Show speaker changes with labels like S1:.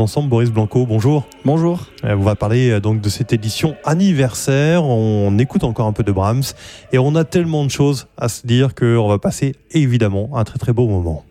S1: Ensemble, Boris Blanco, bonjour.
S2: Bonjour.
S1: On va parler donc de cette édition anniversaire. On écoute encore un peu de Brahms et on a tellement de choses à se dire qu'on va passer évidemment un très très beau moment.